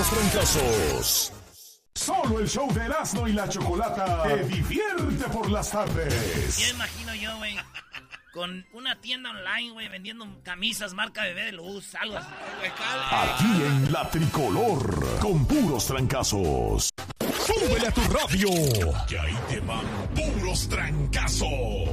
puros trancazos. Solo el show de Erasmo y la Chocolata te divierte por las tardes. Ya imagino yo, güey, con una tienda online, güey, vendiendo camisas marca Bebé de Luz, algo así. Aquí en La Tricolor, con puros trancazos. ¡Súbele a tu radio! Que ahí te van puros trancazos.